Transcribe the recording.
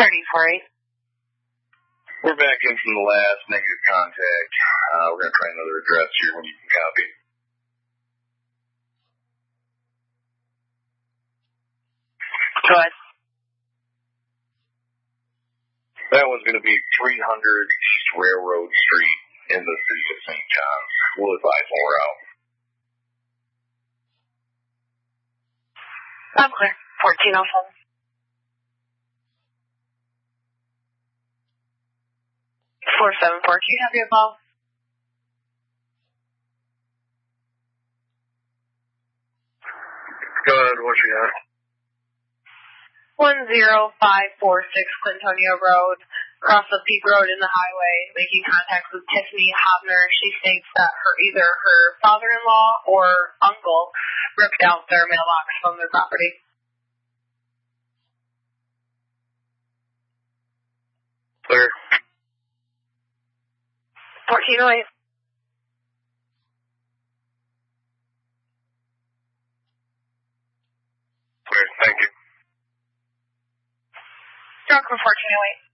3048. We're back in from the last negative contact. We're going to try another address here when you can copy. Go ahead. That one's going to be 300 East Railroad Street in the city of St. John's. We'll advise when we're out. I'm clear. 1407. 474. Do you have your call? Go ahead, what you got? 10546 Clintonia Road. Across the Peak Road in the highway, making contact with Tiffany Hobner. She states that either her father-in-law or uncle ripped out their mailbox from their property. Clear. 1408. Clear, thank you. Drunk for 1408.